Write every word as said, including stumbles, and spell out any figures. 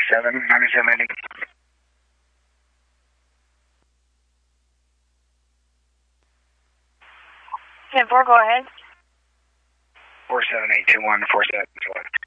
seven, ninety-seven ending. ten four, go ahead. four seven eight two one, four seven two one.